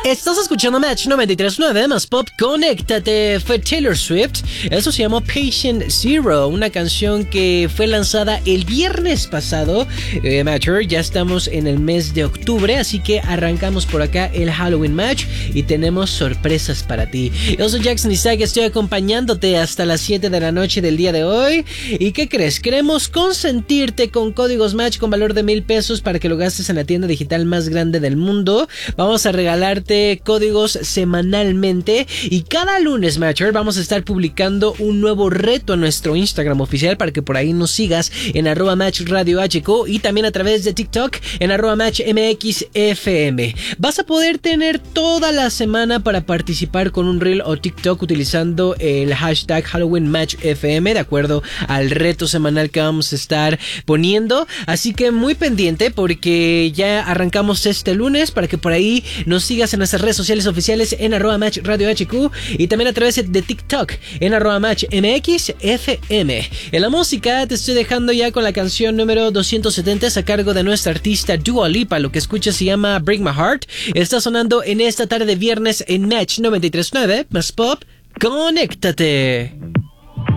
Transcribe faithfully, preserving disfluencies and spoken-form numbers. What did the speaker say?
Estás escuchando Match noventa y tres punto nueve más Pop. Conéctate. Fue Taylor Swift. Eso se llamó Patient Zero, una canción que fue lanzada el viernes pasado. eh, Matcher, ya estamos en el mes de octubre, así que arrancamos por acá el Halloween Match y tenemos sorpresas para ti. Yo soy Jackson Isaac, estoy acompañándote hasta las siete de la noche del día de hoy. ¿Y qué crees? Queremos consentirte con códigos Match con valor de mil pesos para que lo gastes en la tienda digital más grande del mundo. Vamos a regalarte códigos semanalmente y cada lunes, Matcher, vamos a estar publicando un nuevo reto en nuestro Instagram oficial para que por ahí nos sigas en arroba Match Radio H Q y también a través de TikTok en arroba Match M X F M. Vas a poder tener toda la semana para participar con un reel o TikTok utilizando el hashtag Halloween Match F M de acuerdo al reto semanal que vamos a estar poniendo, así que muy pendiente porque ya arrancamos este lunes para que por ahí nos sigas en nuestras redes sociales oficiales en arroba Match Radio H Q y también a través de TikTok en arroba Match M X F M. En la música te estoy dejando ya con la canción número doscientos setenta a cargo de nuestra artista Dua Lipa. Lo que escuchas se llama Break My Heart. Está sonando en esta tarde de viernes en Match noventa y tres punto nueve más Pop. Conéctate.